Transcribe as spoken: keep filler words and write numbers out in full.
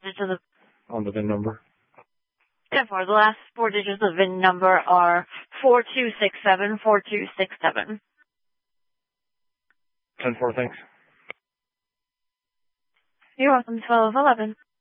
digits of the on the V I N number. ten four. The last four digits of the V I N number are four two six seven, four two six seven. ten four, thanks. You're welcome. twelve eleven.